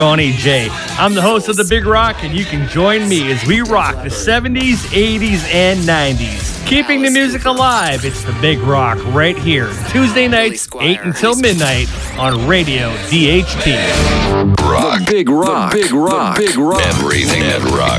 Ronnie J. I'm the host of The Big Rock, and you can join me as we rock the 70s, 80s, and 90s. Keeping the music alive, it's The Big Rock right here, Tuesday nights, 8 until midnight on Radio DHT. Rock. The Big Rock. The Big Rock. The Big Rock. Everything that rocks.